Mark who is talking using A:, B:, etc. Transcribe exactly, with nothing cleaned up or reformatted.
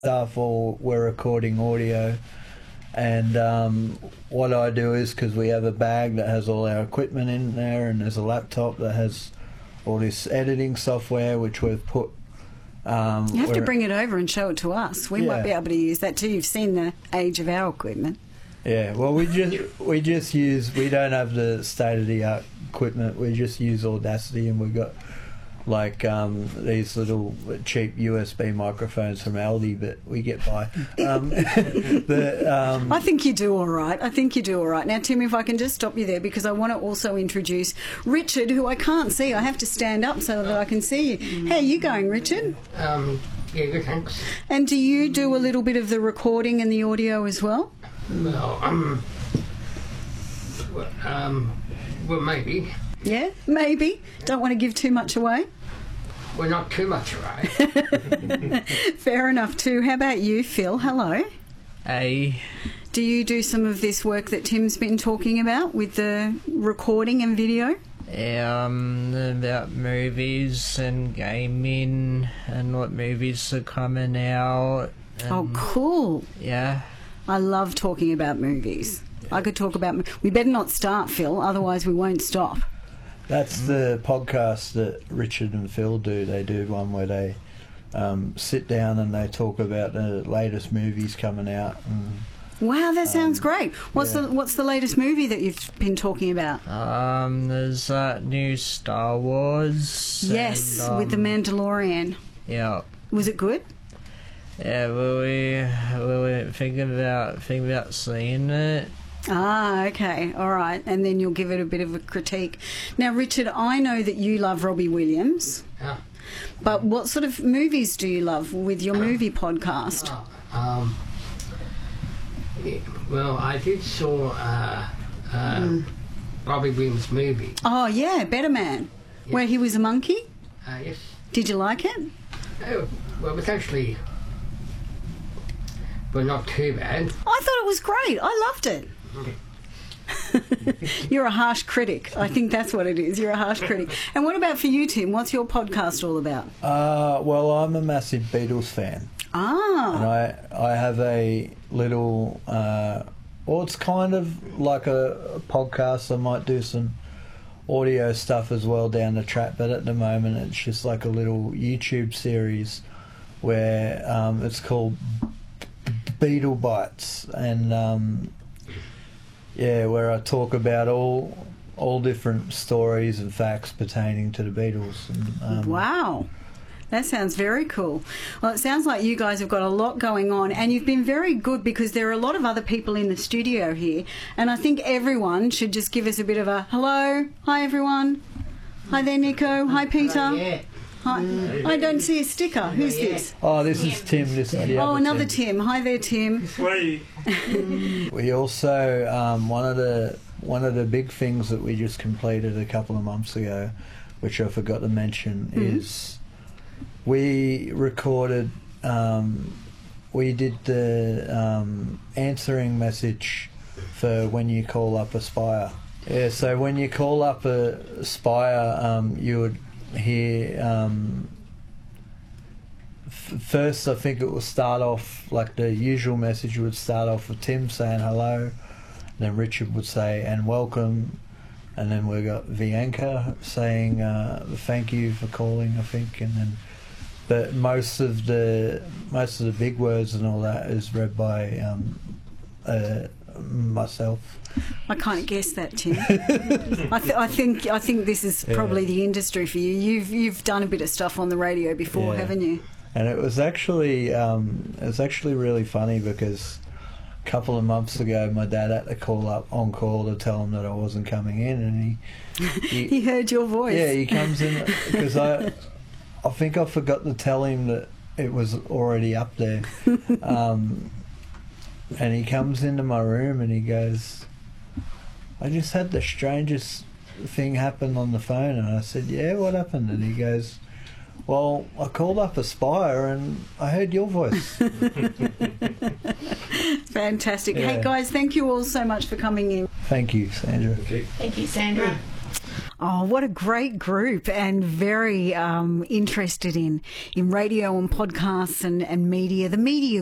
A: stuff, or we're recording audio. And um, what I do is, because we have a bag that has all our equipment in there, and there's a laptop that has all this editing software which we've put. Um,
B: you have to bring it over and show it to us. We
A: yeah.
B: might be able to use that too. You've seen the age of our equipment.
A: Yeah, well, we just we just use. We don't have the state of the art equipment. We just use Audacity, and we've got like um, these little cheap U S B microphones from Aldi, but we get by. Um, the, um,
B: I think you do all right. I think you do all right. Now, Tim, if I can just stop you there, because I want to also introduce Richard, who I can't see. I have to stand up so that I can see you. How are you going, Richard?
C: Um, yeah, good, thanks.
B: And do you do a little bit of the recording and the audio as well?
C: Well, um, well, um, well, maybe.
B: Yeah, maybe. Don't want to give too much away.
C: Well, not too much away.
B: Fair enough too. How about you, Phil? Hello.
D: Hey.
B: Do you do some of this work that Tim's been talking about with the recording and video?
D: Um, about movies and gaming and what movies are coming out.
B: Oh, cool.
D: Yeah.
B: I love talking about movies. Yeah. I could talk about... We better not start, Phil, otherwise we won't stop.
A: That's the podcast that Richard and Phil do. They do one where they um, sit down and they talk about the latest movies coming out. And,
B: wow, that sounds um, great. What's
A: yeah.
B: the What's the latest movie that you've been talking about?
D: Um, there's that new Star Wars.
B: Yes,
D: and, um,
B: with the Mandalorian.
D: Yeah.
B: Was it good?
D: Yeah, well, we we were thinking about thinking about seeing it.
B: Ah, okay, all right, and then you'll give it a bit of a critique. Now, Richard, I know that you love Robbie Williams.
C: Yeah.
B: But what sort of movies do you love with your movie podcast?
C: Uh, um, yeah, well, I did saw uh, uh, mm. Robbie Williams' movie.
B: Oh yeah, Better Man, yes. Where he was a monkey.
C: Uh, yes.
B: Did you like it?
C: Oh, well, it was actually, well, not too bad.
B: I thought it was great. I loved it. You're a harsh critic. I think that's what it is. You're a harsh critic. And what about for you, Tim? What's your podcast all about?
A: Uh, well, I'm a massive Beatles fan.
B: Ah.
A: And I, I have a little... Uh, well, it's kind of like a, a podcast. I might do some audio stuff as well down the track, but at the moment it's just like a little YouTube series where um, it's called Beatle Bites, and... Um, Yeah, where I talk about all all different stories and facts pertaining to the Beatles. And, um,
B: wow. That sounds very cool. Well, it sounds like you guys have got a lot going on, and you've been very good because there are a lot of other people in the studio here, and I think everyone should just give us a bit of a hello. Hi, everyone. Hi there, Nico. Hi, Peter.
C: Uh, yeah.
B: Hi. I don't see a sticker. Who's this?
A: Oh, this is Tim. This is the
B: oh,
A: other
B: another
A: Tim.
B: Tim. Hi there, Tim.
A: We also um, one of the one of the big things that we just completed a couple of months ago, which I forgot to mention, mm-hmm. is we recorded. Um, we did the um, answering message for when you call up Aspire. Yeah, so when you call up a Aspire, um, you would. Here, um, f- first I think it will start off like the usual message would start off with Tim saying hello, then Richard would say and welcome, and then we got Bianca saying uh, thank you for calling, I think, and then but most of the most of the big words and all that is read by um, uh, myself.
B: I can't guess that, Tim. I, th- I think I think this is probably yeah. the industry for you. You've you've done a bit of stuff on the radio before, yeah. haven't you?
A: And it was actually um, it was actually really funny because a couple of months ago, my dad had to call up on call to tell him that I wasn't coming in, and he
B: he, he heard your voice.
A: Yeah, he comes in because I I think I forgot to tell him that it was already up there. Um, and he comes into my room and he goes, I just had the strangest thing happen on the phone. And I said, yeah, what happened? And he goes, well, I called up Aspire and I heard your voice.
B: Fantastic.
A: Yeah.
B: Hey, guys, thank you all so much for coming in.
A: Thank you, Sandra.
E: Thank you, Sandra.
B: Oh, what a great group, and very um, interested in, in radio and podcasts and, and media. The media